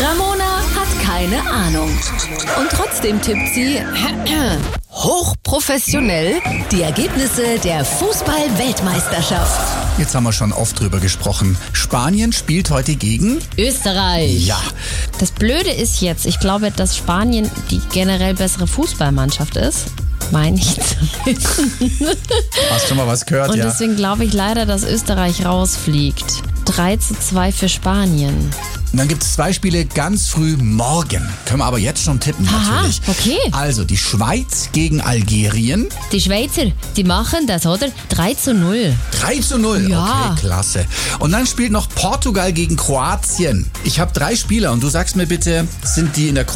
Ramona hat keine Ahnung. Und trotzdem tippt sie hochprofessionell die Ergebnisse der Fußball-Weltmeisterschaft. Jetzt haben wir schon oft drüber gesprochen. Spanien spielt heute gegen... Österreich. Ja. Das Blöde ist jetzt, ich glaube, dass Spanien die generell bessere Fußballmannschaft ist. Meine ich zu wissen. Hast schon mal was gehört, Und ja? deswegen glaube ich leider, dass Österreich rausfliegt. 3:2 für Spanien. Und dann gibt es 2 Spiele ganz früh morgen. Können wir aber jetzt schon tippen, Aha, natürlich. okay. Also die Schweiz gegen Algerien. Die Schweizer, die machen das, oder? 3:0. 3:0. Ja. Okay, klasse. Und dann spielt noch Portugal gegen Kroatien. Ich habe 3 Spieler und du sagst mir bitte, sind die in der